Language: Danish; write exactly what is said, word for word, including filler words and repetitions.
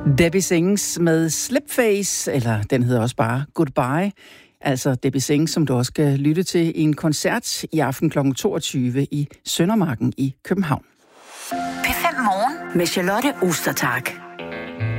Debbie Sings med Slipface, eller den hedder også bare Goodbye. Altså Debbie Sings, som du også skal lytte til i en koncert i aften klokken toogtyve i Søndermarken i København. P fem Morgen med Charlotte Ostertag.